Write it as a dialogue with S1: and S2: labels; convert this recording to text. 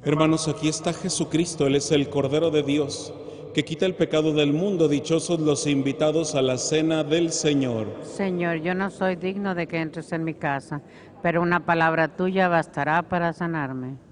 S1: Hermanos, aquí está Jesucristo, Él es el Cordero de Dios, que quita el pecado del mundo. Dichosos los invitados a la cena del Señor.
S2: Señor, yo no soy digno de que entres en mi casa, pero una palabra tuya bastará para sanarme.